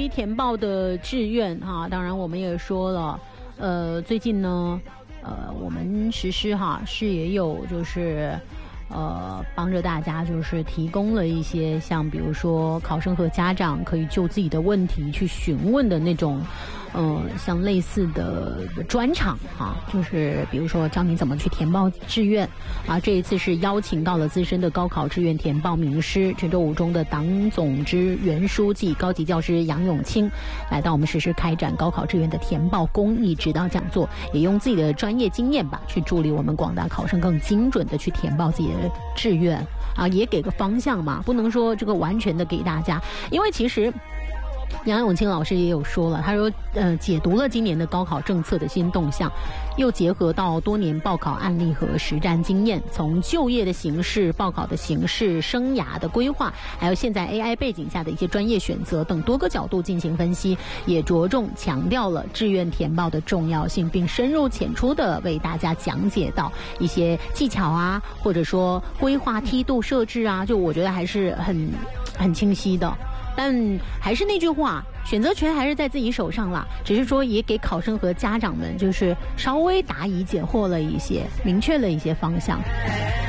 于填报的志愿哈，当然我们也说了，最近呢，我们实施哈是也有就是帮着大家就是提供了一些像比如说考生和家长可以就自己的问题去询问的那种。像类似的专场啊，就是比如说教你怎么去填报志愿啊。这一次是邀请到了资深的高考志愿填报名师，泉州五中的党总支原书记、高级教师杨永清，来到我们实施开展高考志愿的填报公益指导讲座，也用自己的专业经验吧，去助力我们广大考生更精准的去填报自己的志愿啊，也给个方向嘛，不能说这个完全的给大家，因为其实。杨永清老师也有说了，他说解读了今年的高考政策的新动向，又结合到多年报考案例和实战经验，从就业的形式、报考的形式、生涯的规划，还有现在 AI 背景下的一些专业选择等多个角度进行分析，也着重强调了志愿填报的重要性，并深入浅出的为大家讲解到一些技巧啊，或者说规划梯度设置啊，就我觉得还是很清晰的。但还是那句话，选择权还是在自己手上啦，只是说也给考生和家长们就是稍微答疑解惑了一些，明确了一些方向。